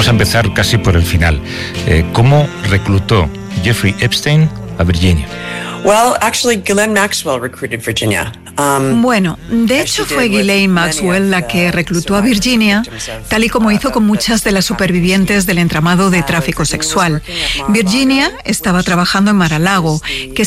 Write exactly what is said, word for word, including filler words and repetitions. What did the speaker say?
vamos a empezar casi por el final. Eh, ¿Cómo reclutó Jeffrey Epstein a Virginia? Well, actually, Ghislaine Maxwell recruited Virginia. Um, Bueno, de hecho fue Ghislaine Maxwell la que reclutó a Virginia, tal y como hizo con muchas de las supervivientes del entramado de tráfico sexual. Virginia estaba trabajando en Mar-a-Lago, que